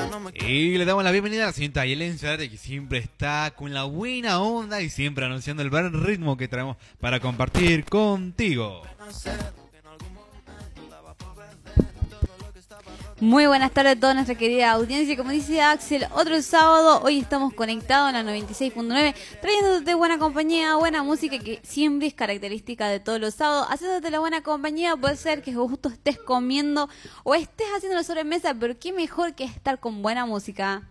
Y le damos la bienvenida a la señorita Yelén Zárate, que siempre está con la buena onda y siempre anunciando el buen ritmo que traemos para compartir contigo. Muy buenas tardes a toda nuestra querida audiencia. Como dice Axel, otro sábado. Hoy estamos conectados en la 96.9, trayéndote buena compañía, buena música, que siempre es característica de todos los sábados. Haciéndote la buena compañía, puede ser que justo estés comiendo o estés haciendo la sobremesa, pero qué mejor que estar con buena música.